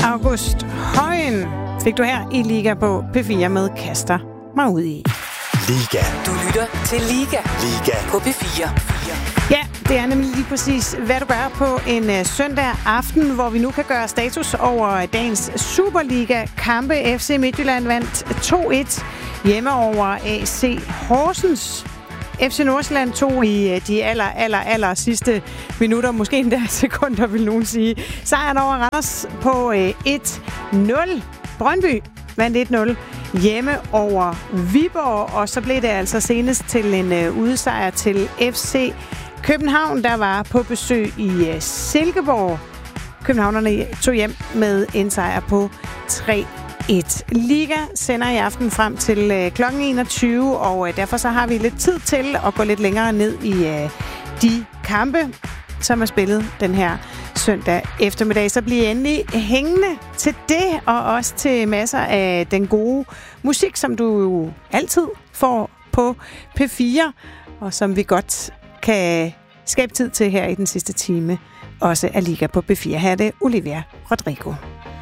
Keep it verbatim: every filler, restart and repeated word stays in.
August Højen fik du her i Liga på P fire med Kaster mig ud i. Liga. Du lytter til Liga. Liga. På P fire. Ja, det er nemlig lige præcis, hvad du gør på en uh, søndag aften, hvor vi nu kan gøre status over dagens Superliga-kampe. F C Midtjylland vandt to et hjemme over A C Horsens. F C Nordsjælland tog i de aller, aller, aller sidste minutter, måske endda sekunder, vil nogen sige, sejren over Randers på et nul. Brøndby vandt et nul hjemme over Viborg, og så blev det altså senest til en udsejr til F C København, der var på besøg i Silkeborg. Københavnerne tog hjem med en sejr på tre et. Liga sender i aften frem til øh, klokken enogtyve, og øh, derfor så har vi lidt tid til at gå lidt længere ned i øh, de kampe, som er spillet den her søndag eftermiddag. Så bliv endelig hængende til det, og også til masser af den gode musik, som du jo altid får på P fire, og som vi godt kan skabe tid til her i den sidste time, også af Liga på P fire. Her er det Olivia Rodrigo.